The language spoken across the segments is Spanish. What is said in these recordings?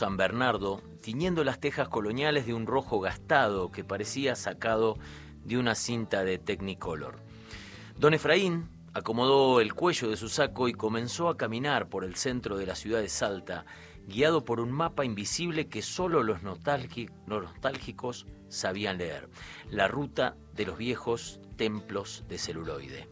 San Bernardo, tiñendo las tejas coloniales de un rojo gastado que parecía sacado de una cinta de Technicolor. Don Efraín acomodó el cuello de su saco y comenzó a caminar por el centro de la ciudad de Salta, guiado por un mapa invisible que solo los nostálgicos sabían leer: la ruta de los viejos templos de celuloide.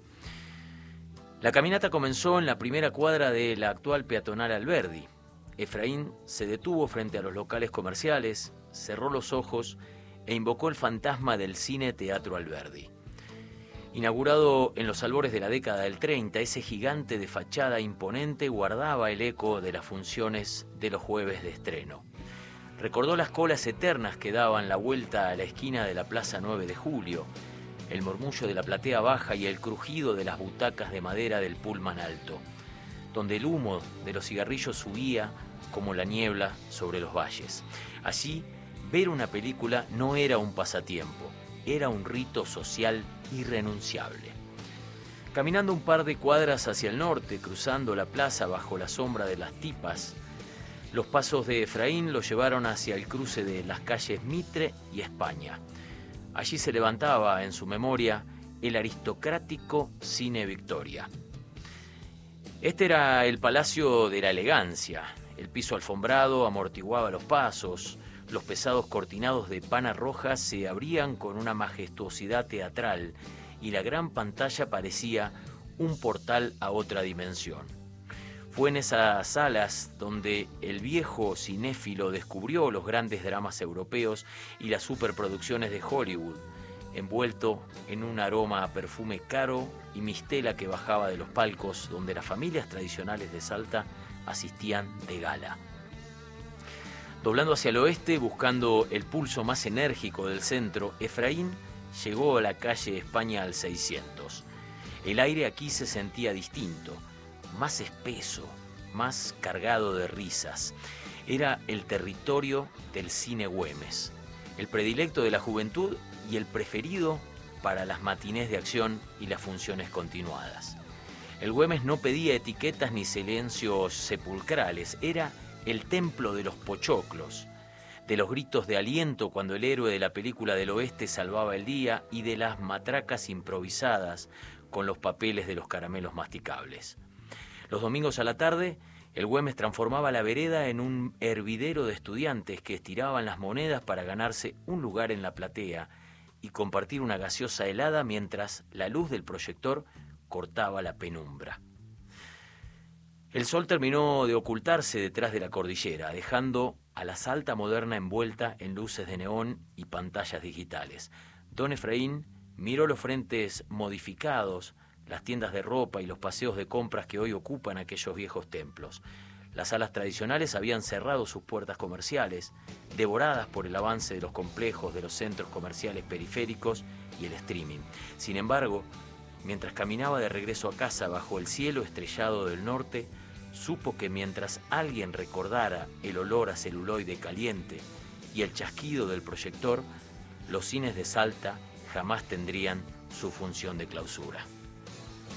La caminata comenzó en la primera cuadra de la actual peatonal Alberdi. Efraín se detuvo frente a los locales comerciales, cerró los ojos e invocó el fantasma del Cine Teatro Alberdi. Inaugurado en los albores de la década del 30, ese gigante de fachada imponente guardaba el eco de las funciones de los jueves de estreno. Recordó las colas eternas que daban la vuelta a la esquina de la Plaza 9 de Julio, el murmullo de la platea baja y el crujido de las butacas de madera del pullman alto, donde el humo de los cigarrillos subía como la niebla sobre los valles. Allí, ver una película no era un pasatiempo, era un rito social irrenunciable. Caminando un par de cuadras hacia el norte, cruzando la plaza bajo la sombra de las tipas, los pasos de Efraín lo llevaron hacia el cruce de las calles Mitre y España. Allí se levantaba en su memoria el aristocrático Cine Victoria. Este era el Palacio de la Elegancia. El piso alfombrado amortiguaba los pasos, los pesados cortinados de pana roja se abrían con una majestuosidad teatral y la gran pantalla parecía un portal a otra dimensión. Fue en esas salas donde el viejo cinéfilo descubrió los grandes dramas europeos y las superproducciones de Hollywood, envuelto en un aroma a perfume caro y mistela que bajaba de los palcos donde las familias tradicionales de Salta asistían de gala. Doblando hacia el oeste, buscando el pulso más enérgico del centro, Efraín llegó a la calle España al 600. El aire aquí se sentía distinto, más espeso, más cargado de risas. Era el territorio del cine Güemes, el predilecto de la juventud y el preferido para las matinés de acción y las funciones continuadas. El Güemes no pedía etiquetas ni silencios sepulcrales, era el templo de los pochoclos, de los gritos de aliento cuando el héroe de la película del oeste salvaba el día y de las matracas improvisadas con los papeles de los caramelos masticables. Los domingos a la tarde, el Güemes transformaba la vereda en un hervidero de estudiantes que estiraban las monedas para ganarse un lugar en la platea y compartir una gaseosa helada mientras la luz del proyector cortaba la penumbra. El sol terminó de ocultarse detrás de la cordillera, dejando a la Salta moderna envuelta en luces de neón y pantallas digitales. Don Efraín miró los frentes modificados, las tiendas de ropa y los paseos de compras que hoy ocupan aquellos viejos templos. Las salas tradicionales habían cerrado sus puertas comerciales, devoradas por el avance de los complejos de los centros comerciales periféricos y el streaming. Sin embargo, mientras caminaba de regreso a casa bajo el cielo estrellado del norte, supo que mientras alguien recordara el olor a celuloide caliente y el chasquido del proyector, los cines de Salta jamás tendrían su función de clausura.